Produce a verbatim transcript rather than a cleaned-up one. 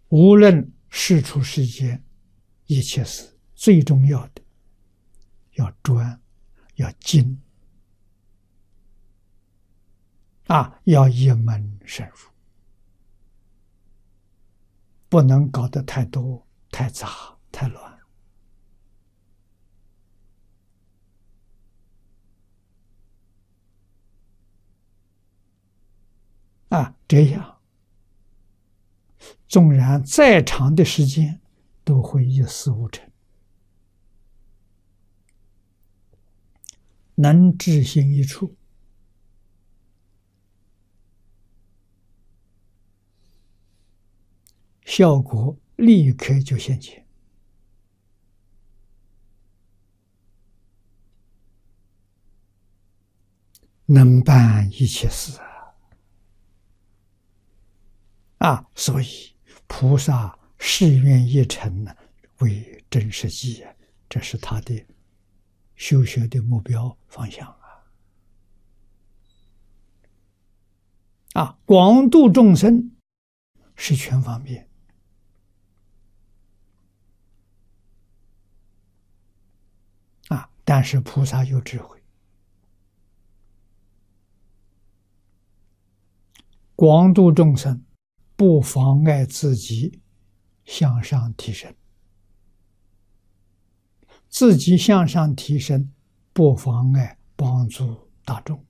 无论世出世间一切事，最重要的要专，要精啊，要一门深入，不能搞得太多、太杂、太乱。啊，这样，纵然再长的时间，都会一事无成。能知行一处，效果立刻就现前。能办一切事啊！啊，所以菩萨誓愿一诚呢，为真实际啊，这是他的修学的目标方向啊！啊，广度众生是全方面啊，但是菩萨有智慧，广度众生不妨碍自己向上提升，自己向上提升不妨碍帮助大众。